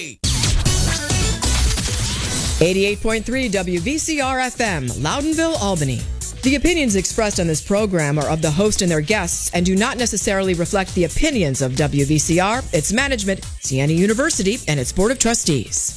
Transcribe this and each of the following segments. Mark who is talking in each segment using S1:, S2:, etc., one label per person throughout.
S1: 88.3 WVCR FM, Loudonville, Albany. The opinions expressed on this program are of the host and their guests and do not necessarily reflect the opinions of WVCR, its management, Siena University, and its Board of Trustees.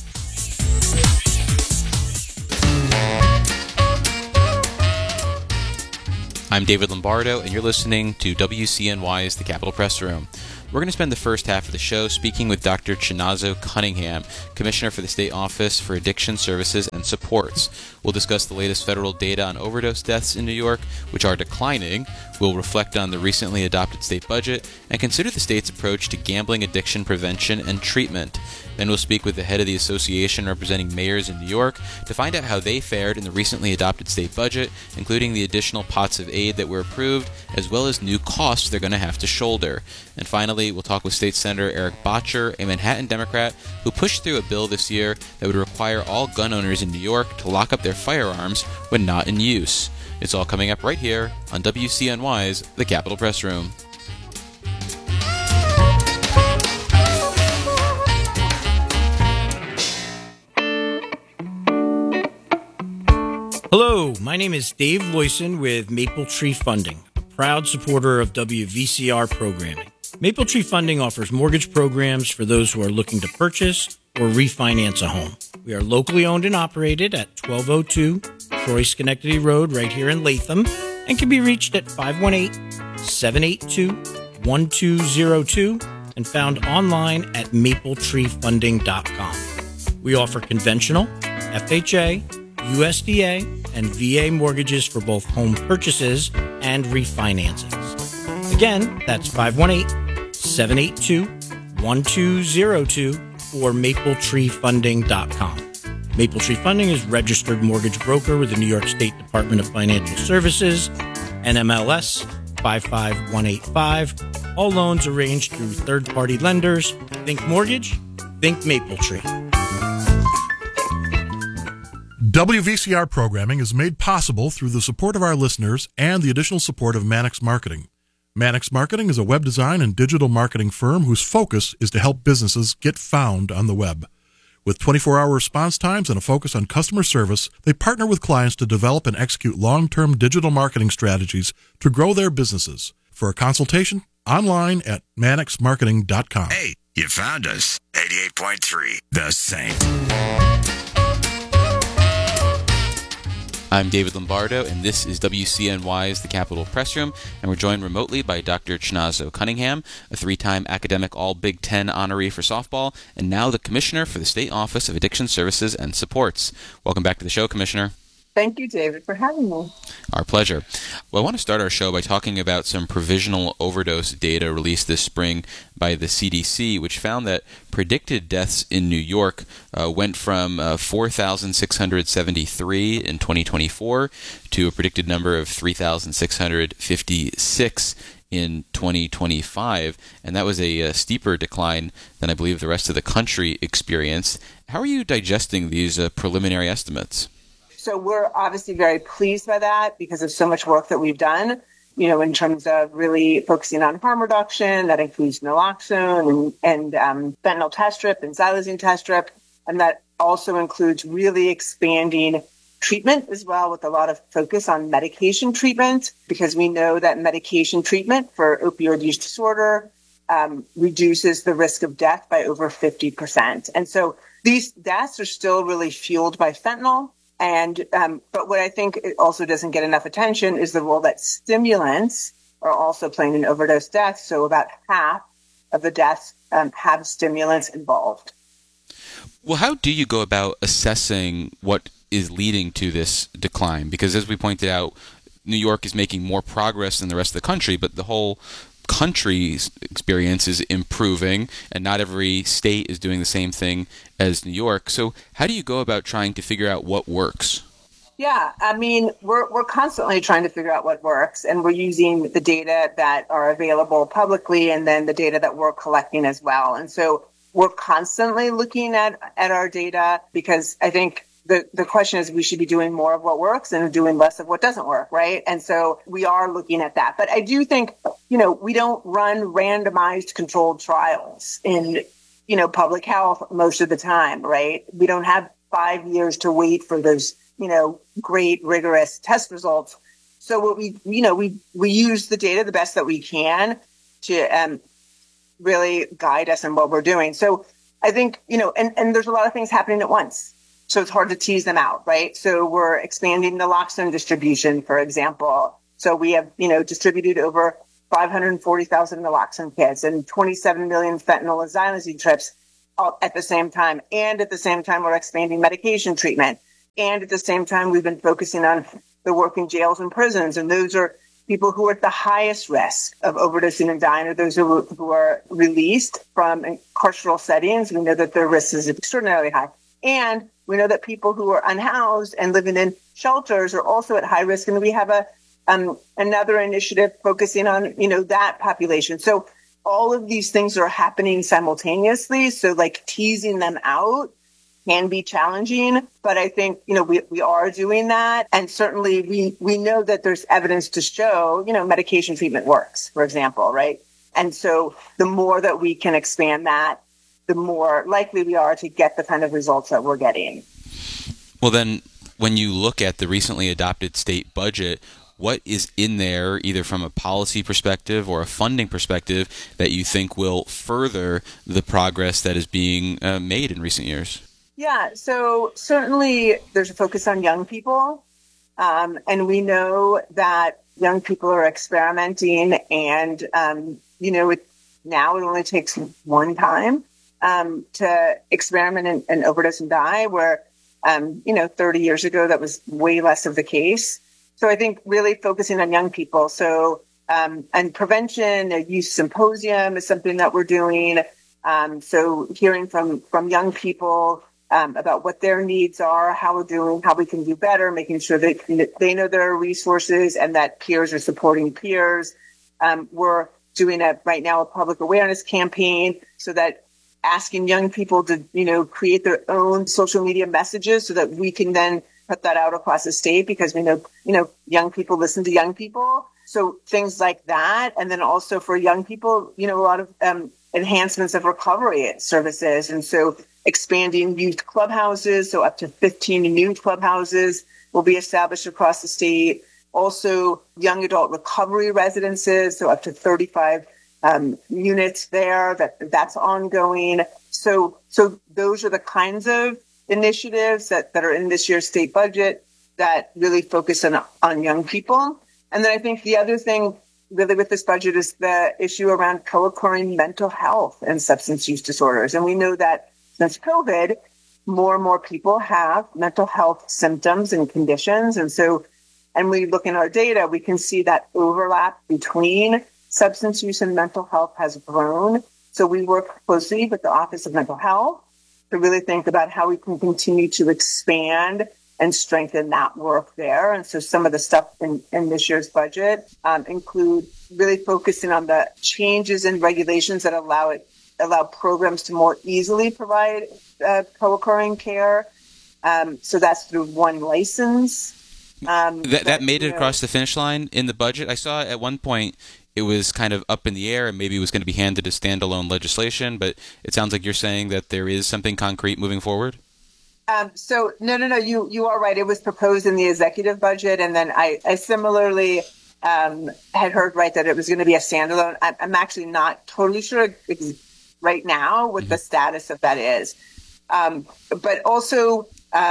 S2: I'm David Lombardo, and you're listening to WCNY's The Capitol Press Room. We're going to spend the first half of the show speaking with Dr. Chinazo Cunningham, Commissioner for the State Office for Addiction Services and Supports. We'll discuss the latest federal data on overdose deaths in New York, which are declining. We'll reflect on the recently adopted state budget and consider the state's approach to gambling addiction prevention and treatment. Then we'll speak with the head of the association representing mayors in New York to find out how they fared in the recently adopted state budget, including the additional pots of aid that were approved, as well as new costs they're going to have to shoulder. And finally, we'll talk with State Senator Eric Bottcher, a Manhattan Democrat, who pushed through a bill this year that would require all gun owners in New York to lock up their firearms when not in use. It's all coming up right here on WCNY's The Capitol Press Room.
S3: Hello, my name is Dave Loyson with Maple Tree Funding, a proud supporter of WVCR programming. Maple Tree Funding offers mortgage programs for those who are looking to purchase or refinance a home. We are locally owned and operated at 1202 Troy Schenectady Road right here in Latham and can be reached at 518-782-1202 and found online at mapletreefunding.com. We offer conventional, FHA, USDA, and VA mortgages for both home purchases and refinancings. Again, that's 518-782-1202 or mapletreefunding.com. Maple Tree Funding is registered mortgage broker with the New York State Department of Financial Services, NMLS 55185. All loans arranged through third-party lenders. Think mortgage, think Maple Tree.
S4: WVCR programming is made possible through the support of our listeners and the additional support of Mannix Marketing. Mannix Marketing is a web design and digital marketing firm whose focus is to help businesses get found on the web. With 24-hour response times and a focus on customer service, they partner with clients to develop and execute long-term digital marketing strategies to grow their businesses. For a consultation, online at mannixmarketing.com.
S5: Hey, you found us. 88.3, The Saint.
S2: I'm David Lombardo, and this is WCNY's The Capitol Press Room, and we're joined remotely by Dr. Chinazo Cunningham, a three-time academic All-Big Ten honoree for softball, and now the Commissioner for the State Office of Addiction Services and Supports. Welcome back to the show, Commissioner.
S6: Thank you, David, for having me.
S2: Our pleasure. Well, I want to start our show by talking about some provisional overdose data released this spring by the CDC, which found that predicted deaths in New York went from 4,673 in 2024 to a predicted number of 3,656 in 2025, and that was a steeper decline than I believe the rest of the country experienced. How are you digesting these preliminary estimates?
S6: So we're obviously very pleased by that because of so much work that we've done, in terms of really focusing on harm reduction. That includes naloxone and fentanyl test strip and xylazine test strip. And that also includes really expanding treatment as well, with a lot of focus on medication treatment, because we know that medication treatment for opioid use disorder reduces the risk of death by over 50%. And so these deaths are still really fueled by fentanyl. And but what I think it also doesn't get enough attention is the role that stimulants are also playing in overdose deaths. So about half of the deaths have stimulants involved.
S2: Well, how do you go about assessing what is leading to this decline? Because as we pointed out, New York is making more progress than the rest of the country, but the whole country's experience is improving, and not every state is doing the same thing as New York. So how do you go about trying to figure out what works?
S6: Yeah, I mean, we're constantly trying to figure out what works, and we're using the data that are available publicly and then the data that we're collecting as well. And so we're constantly looking at our data, because I think the question is we should be doing more of what works and doing less of what doesn't work, right? And so we are looking at that. But I do think, we don't run randomized controlled trials in public health most of the time, right? We don't have 5 years to wait for those, great rigorous test results. So what we use the data the best that we can to really guide us in what we're doing. So I think, and there's a lot of things happening at once. So it's hard to tease them out, right? So we're expanding naloxone distribution, for example. So we have, distributed over 540,000 naloxone kits and 27 million fentanyl and xylazine trips all at the same time. And at the same time, we're expanding medication treatment. And at the same time, we've been focusing on the work in jails and prisons. And those are people who are at the highest risk of overdosing and dying, or those who are released from carceral settings. We know that their risk is extraordinarily high. And we know that people who are unhoused and living in shelters are also at high risk. And we have another initiative focusing on, that population. So all of these things are happening simultaneously. So like teasing them out can be challenging, but I think, we are doing that. And certainly we know that there's evidence to show, medication treatment works, for example, right? And so the more that we can expand that, the more likely we are to get the kind of results that we're getting.
S2: Well, then when you look at the recently adopted state budget, what is in there, either from a policy perspective or a funding perspective, that you think will further the progress that is being made in recent years?
S6: Yeah, so certainly there's a focus on young people. And we know that young people are experimenting and, now it only takes one time to experiment and overdose and die, where, 30 years ago, that was way less of the case. So I think really focusing on young people. So, and prevention, a youth symposium is something that we're doing. So hearing from young people about what their needs are, how we're doing, how we can do better, making sure that they know there are resources and that peers are supporting peers. We're doing right now a public awareness campaign so that asking young people to, create their own social media messages so that we can then put that out across the state, because we know, young people listen to young people. So things like that. And then also for young people, a lot of enhancements of recovery services. And so expanding youth clubhouses. So up to 15 new clubhouses will be established across the state. Also young adult recovery residences. So up to 35 units there. That's ongoing. So those are the kinds of initiatives that are in this year's state budget that really focus on young people. And then I think the other thing really with this budget is the issue around co-occurring mental health and substance use disorders. And we know that since COVID, more and more people have mental health symptoms and conditions. And we look in our data, we can see that overlap between substance use and mental health has grown. So we work closely with the Office of Mental Health to really think about how we can continue to expand and strengthen that work there. And so some of the stuff in this year's budget include really focusing on the changes in regulations that allow programs to more easily provide co-occurring care. So that's through one license.
S2: That made it across the finish line in the budget. I saw at one point it was kind of up in the air and maybe it was going to be handed as standalone legislation, but it sounds like you're saying that there is something concrete moving forward?
S6: So no, you are right. It was proposed in the executive budget, and then I similarly had heard that it was going to be a standalone. I'm actually not totally sure right now what the status of that is. But also,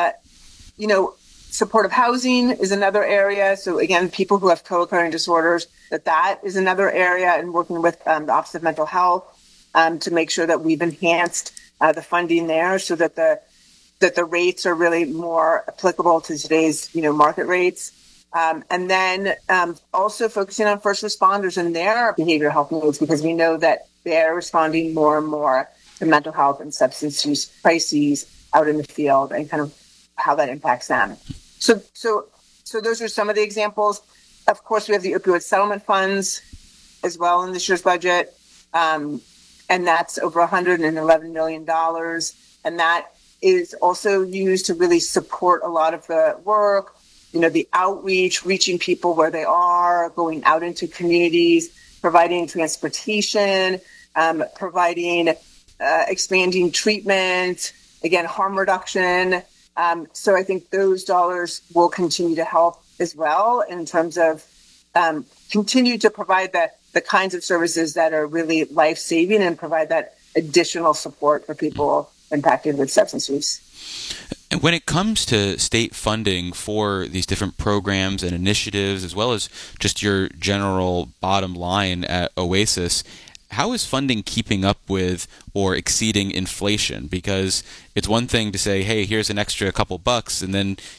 S6: supportive housing is another area. So again, people who have co-occurring disorders, that is another area, and working with the Office of Mental Health to make sure that we've enhanced the funding there so that the rates are really more applicable to today's, market rates. And then also focusing on first responders and their behavioral health needs, because we know that they're responding more and more to mental health and substance use crises out in the field and kind of how that impacts them. So those are some of the examples. Of course, we have the opioid settlement funds as well in this year's budget. And that's over $111 million. And that is also used to really support a lot of the work, the outreach, reaching people where they are, going out into communities, providing transportation, providing expanding treatment, again, harm reduction. So I think those dollars will continue to help as well in terms of continue to provide the kinds of services that are really life-saving and provide that additional support for people impacted with substance use.
S2: And when it comes to state funding for these different programs and initiatives, as well as just your general bottom line at Oasis, how is funding keeping up with or exceeding inflation? Because it's one thing to say, hey, here's an extra couple bucks, and then